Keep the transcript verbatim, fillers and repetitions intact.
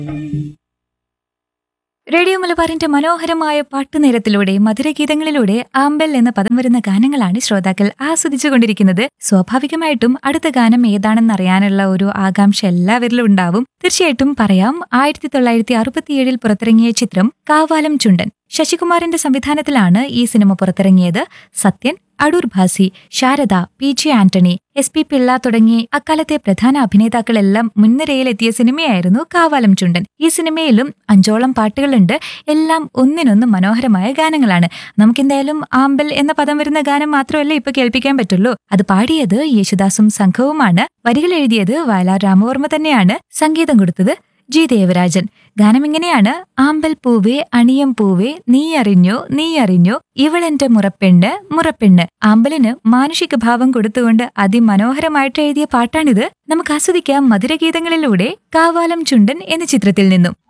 Radio മലബാറിന്റെ മനോഹരമായ പാട്ടുനേരത്തിലൂടെ മധുരഗീതങ്ങളിലൂടെ ആമ്പൽ എന്ന പദം വരുന്ന ഗാനങ്ങളാണ് ശ്രോതാക്കൾ ആസ്വദിച്ചുകൊണ്ടിരിക്കുന്നത്. സ്വാഭാവികമായിട്ടും അടുത്ത ഗാനം ഏതാണെന്നറിയാനുള്ള ഒരു ആകാംക്ഷ എല്ലാവരിലും ഉണ്ടാവും. തീർച്ചയായിട്ടും പറയാം. ആയിരത്തി തൊള്ളായിരത്തി അറുപത്തിയേഴിൽ പുറത്തിറങ്ങിയ ചിത്രം കാവാലം ചുണ്ടൻ. ശശികുമാറിന്റെ സംവിധാനത്തിലാണ് ഈ സിനിമ പുറത്തിറങ്ങിയത്. Sathyan, Adoor Bhasi, Sharada, P J Antony, S P Pillai തുടങ്ങി അക്കാലത്തെ പ്രധാന അഭിനേതാക്കളെല്ലാം മുൻനിരയിലെത്തിയ സിനിമയായിരുന്നു കാവാലം ചുണ്ടൻ. ഈ സിനിമയിലും അഞ്ചോളം പാട്ടുകളുണ്ട്. എല്ലാം ഒന്നിനൊന്ന് മനോഹരമായ ഗാനങ്ങളാണ്. നമുക്കെന്തായാലും ആമ്പൽ എന്ന പദം വരുന്ന ഗാനം മാത്രമല്ല ഇപ്പൊ കേൾപ്പിക്കാൻ പറ്റുള്ളൂ. അത് പാടിയത് യേശുദാസും സംഘവുമാണ്. വരികൾ എഴുതിയത് വയലാർ രാമവർമ്മ തന്നെയാണ്. സംഗീതം കൊടുത്തത് ജി ദേവരാജൻ. ഗാനം ഇങ്ങനെയാണ്: ആമ്പൽ പൂവേ അണിയം പൂവേ നീ അറിഞ്ഞോ നീ അറിഞ്ഞോ ഇവളെന്റെ മുറപ്പെണ്ണ് മുറപ്പെണ്ണ്. ആമ്പലിന് മാനുഷിക ഭാവം കൊടുത്തുകൊണ്ട് അതിമനോഹരമായിട്ട് എഴുതിയ പാട്ടാണിത്. നമുക്ക് ആസ്വദിക്കാം മധുരഗീതങ്ങളിലൂടെ കാവാലം ചുണ്ടൻ എന്ന ചിത്രത്തിൽ നിന്നും.